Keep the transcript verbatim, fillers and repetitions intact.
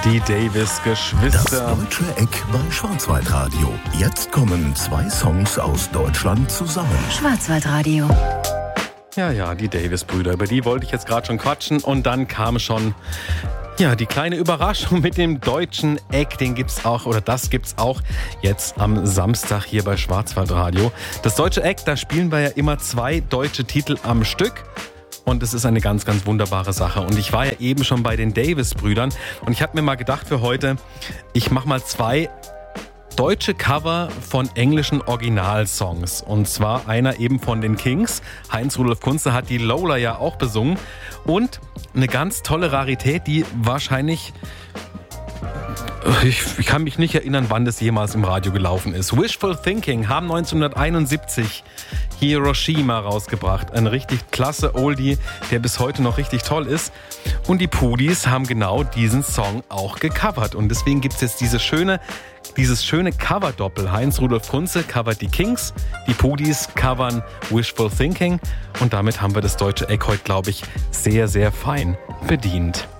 Die Davis-Geschwister. Das deutsche Eck bei Schwarzwaldradio. Jetzt kommen zwei Songs aus Deutschland zusammen. Schwarzwaldradio. Ja, ja, die Davis-Brüder, über die wollte ich jetzt gerade schon quatschen. Und dann kam schon, ja, die kleine Überraschung mit dem deutschen Eck. Den gibt's auch, oder das gibt's auch jetzt am Samstag hier bei Schwarzwaldradio. Das deutsche Eck, da spielen wir ja immer zwei deutsche Titel am Stück. Und es ist eine ganz, ganz wunderbare Sache. Und ich war ja eben schon bei den Davis-Brüdern. Und ich habe mir mal gedacht für heute, ich mache mal zwei deutsche Cover von englischen Originalsongs. Und zwar einer eben von den Kings. Heinz-Rudolf Kunze hat die Lola ja auch besungen. Und eine ganz tolle Rarität, die wahrscheinlich... Ich, ich kann mich nicht erinnern, wann das jemals im Radio gelaufen ist. Wishful Thinking haben neunzehnhunderteinundsiebzig Hiroshima rausgebracht. Ein richtig klasse Oldie, der bis heute noch richtig toll ist. Und die Pudis haben genau diesen Song auch gecovert. Und deswegen gibt es jetzt diese schöne, dieses schöne Cover-Doppel. Heinz-Rudolf Kunze covert die Kings, die Pudis covern Wishful Thinking. Und damit haben wir das deutsche Eck heute, glaube ich, sehr, sehr fein bedient.